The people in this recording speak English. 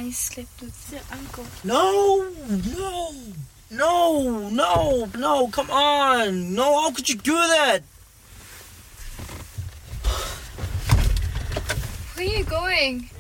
I slept with the uncle. No, come on. No, how could you do that? Where are you going?